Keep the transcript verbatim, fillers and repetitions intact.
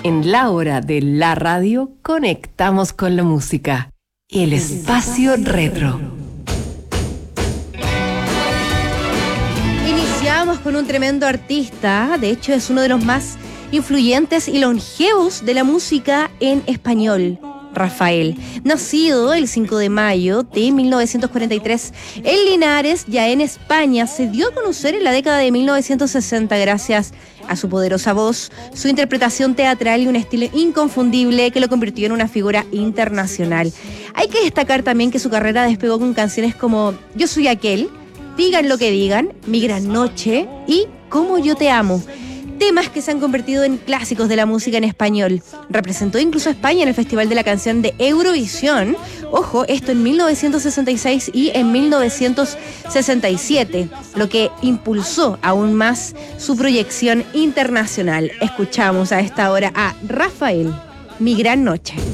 En la hora de la radio, conectamos con la música. El espacio retro. Iniciamos con un tremendo artista. De hecho, es uno de los más influyentes y longevos de la música en español. Rafael, nacido el cinco de mayo de mil novecientos cuarenta y tres en Linares, ya en España, se dio a conocer en la década de mil novecientos sesenta gracias a su poderosa voz, su interpretación teatral y un estilo inconfundible que lo convirtió en una figura internacional. Hay que destacar también que su carrera despegó con canciones como Yo soy aquel, Digan lo que digan, Mi gran noche y Como yo te amo. Temas que se han convertido en clásicos de la música en español. Representó incluso a España en el Festival de la Canción de Eurovisión. Ojo, esto en mil novecientos sesenta y seis y en mil novecientos sesenta y siete, lo que impulsó aún más su proyección internacional. Escuchamos a esta hora a Rafael, Mi gran noche.